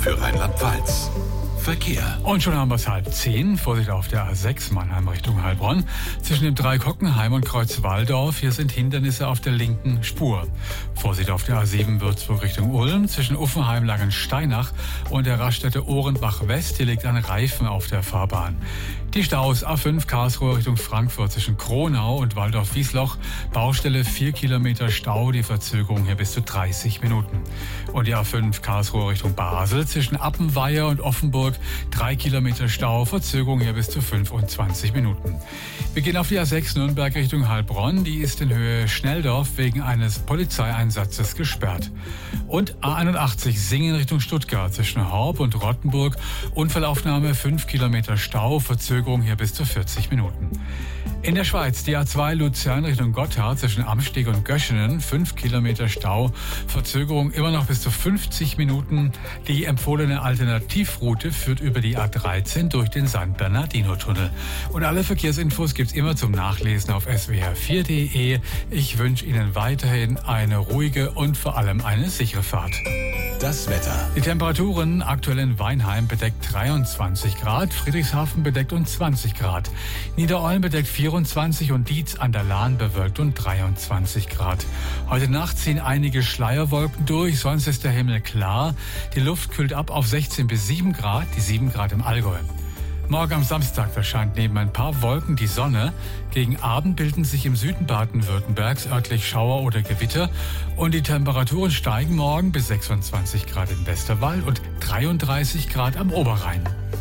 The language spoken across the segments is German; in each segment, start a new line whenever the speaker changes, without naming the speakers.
für Rheinland-Pfalz. Verkehr.
Und schon haben wir es 9:30. Vorsicht auf der A6 Mannheim Richtung Heilbronn. Zwischen dem Dreieck Hockenheim und Kreuz Walldorf. Hier sind Hindernisse auf der linken Spur. Vorsicht auf der A7 Würzburg Richtung Ulm. Zwischen Uffenheim Langensteinach und der Raststätte Ohrenbach West. Hier liegt ein Reifen auf der Fahrbahn. Die Staus A5 Karlsruhe Richtung Frankfurt zwischen Kronau und Waldorf-Wiesloch. Baustelle 4 Kilometer Stau, die Verzögerung hier bis zu 30 Minuten. Und die A5 Karlsruhe Richtung Basel zwischen Appenweier und Offenburg 3 Kilometer Stau, Verzögerung hier bis zu 25 Minuten. Wir gehen auf die A6 Nürnberg Richtung Heilbronn. Die ist in Höhe Schnelldorf wegen eines Polizeieinsatzes gesperrt. Und A81 Singen Richtung Stuttgart zwischen Horb und Rottenburg. Unfallaufnahme 5 Kilometer Stau, Verzögerung hier bis zu 40 Minuten. In der Schweiz die A2 Luzern Richtung Gotthard zwischen Amsteg und Göschenen 5 Kilometer Stau, Verzögerung immer noch bis zu 50 Minuten. Die empfohlene Alternativroute führt über die A13 durch den San Bernardino-Tunnel. Und alle Verkehrsinfos gibt's immer zum Nachlesen auf swr4.de. Ich wünsche Ihnen weiterhin eine ruhige und vor allem eine sichere Fahrt.
Das Wetter.
Die Temperaturen aktuell in Weinheim bedeckt 23 Grad, Friedrichshafen bedeckt und 20 Grad. Niederolm bedeckt 24 und Dietz an der Lahn bewölkt und 23 Grad. Heute Nacht ziehen einige Schleierwolken durch, sonst ist der Himmel klar. Die Luft kühlt ab auf 16 bis 7 Grad, die 7 Grad im Allgäu. Morgen am Samstag erscheint neben ein paar Wolken die Sonne. Gegen Abend bilden sich im Süden Baden-Württembergs örtlich Schauer oder Gewitter. Und die Temperaturen steigen morgen bis 26 Grad im Westerwald und 33 Grad am Oberrhein.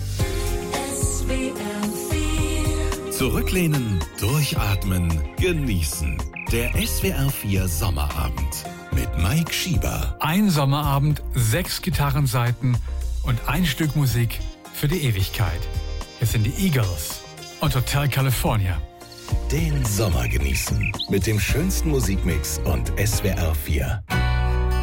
Zurücklehnen, durchatmen, genießen. Der SWR4 Sommerabend mit Mike Schieber.
Ein Sommerabend, 6 Gitarrenseiten und ein Stück Musik für die Ewigkeit. Hier sind die Eagles und Hotel California.
Den Sommer genießen mit dem schönsten Musikmix und SWR4.